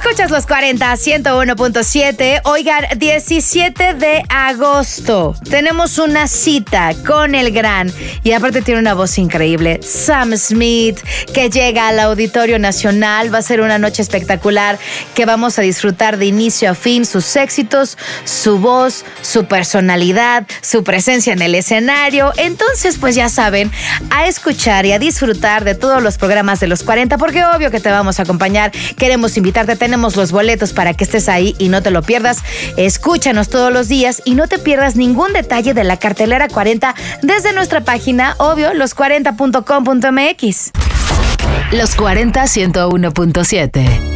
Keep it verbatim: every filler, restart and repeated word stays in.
Escuchas los cuarenta, ciento uno punto siete. Oigan, diecisiete de agosto. Tenemos una cita con el gran, y aparte tiene una voz increíble, Sam Smith, que llega al Auditorio Nacional. Va a ser una noche espectacular que vamos a disfrutar de inicio a fin. Sus éxitos, su voz, su personalidad, su presencia en el escenario. Entonces, pues ya saben, a escuchar y a disfrutar de todos los programas de los cuarenta, porque obvio que te vamos a acompañar. Queremos invitarte, tenemos los boletos para que estés ahí y no te lo pierdas. Escúchanos todos los días y no te pierdas ningún detalle de la cartelera cuarenta desde nuestra página, obvio, los cuarenta punto com punto m x. Los cuarenta, ciento uno punto siete.